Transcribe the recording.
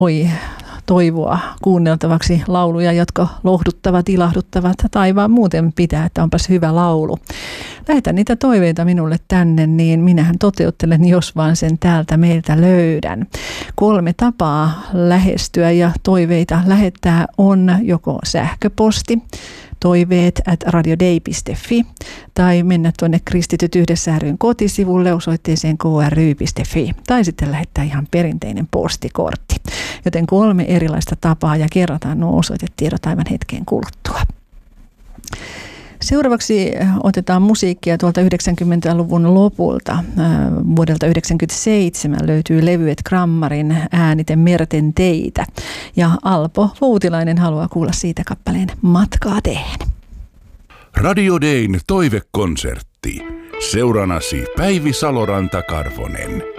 voi toivoa kuunneltavaksi lauluja, jotka lohduttavat, ilahduttavat tai vaan muuten pitää, että onpas hyvä laulu. Lähetä niitä toiveita minulle tänne, niin minähän toteuttelen, jos vaan sen täältä meiltä löydän. 3 tapaa lähestyä ja toiveita lähettää on joko sähköposti, toiveet@radiodei.fi tai mennä tuonne Kristityt Yhdessä ry:n kotisivulle osoitteeseen kry.fi tai sitten lähettää ihan perinteinen postikortti. Joten 3 erilaista tapaa ja kerrataan nuo osoitetiedot aivan hetken kuluttua. Seuraavaksi otetaan musiikkia tuolta 90-luvun lopulta. Vuodelta 1997 löytyy levy Et Grammarin äänite Merten teitä. Ja Alpo Voutilainen haluaa kuulla siitä kappaleen Matkaa teen. Radio Dayn toivekonsertti. Seuranasi Päivi Saloranta-Karvonen.